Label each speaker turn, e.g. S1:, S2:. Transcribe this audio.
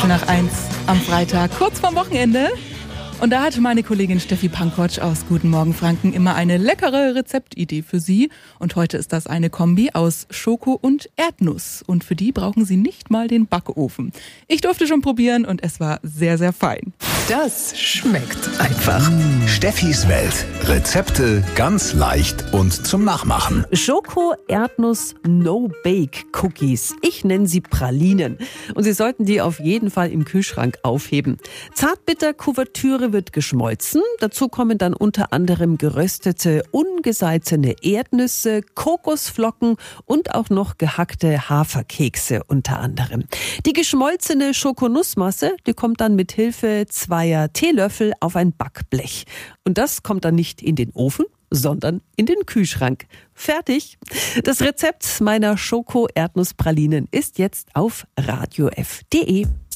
S1: 8:15 am Freitag, kurz vorm Wochenende. Und da hatte meine Kollegin Steffi Pankotsch aus Guten Morgen Franken immer eine leckere Rezeptidee für Sie. Und heute ist das eine Kombi aus Schoko und Erdnuss. Und für die brauchen Sie nicht mal den Backofen. Ich durfte schon probieren und es war sehr, sehr fein.
S2: Das schmeckt einfach.
S3: Steffis Welt. Rezepte ganz leicht und zum Nachmachen.
S4: Schoko, Erdnuss, No-Bake-Cookies. Ich nenne sie Pralinen. Und Sie sollten die auf jeden Fall im Kühlschrank aufheben. Zartbitter-Kuvertüre wird geschmolzen. Dazu kommen dann unter anderem geröstete, ungesalzene Erdnüsse, Kokosflocken und auch noch gehackte Haferkekse unter anderem. Die geschmolzene Schokonussmasse, die kommt dann mit Hilfe 2 Teelöffel auf ein Backblech. Und das kommt dann nicht in den Ofen, sondern in den Kühlschrank. Fertig. Das Rezept meiner Schoko-Erdnusspralinen ist jetzt auf radiof.de.